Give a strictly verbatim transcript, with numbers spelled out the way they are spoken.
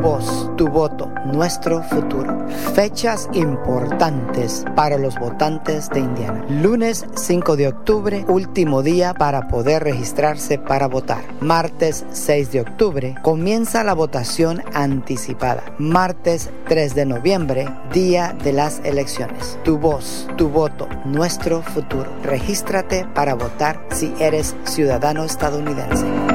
voz, tu voto, nuestro futuro. Fechas importantes para los votantes de Indiana. Lunes cinco de octubre, último día para poder registrarse para votar. Martes seis de octubre, comienza la votación anticipada. Martes tres de noviembre, día de las elecciones. Tu voz, tu voto, nuestro futuro. Regístrate para votar si eres ciudadano estadounidense.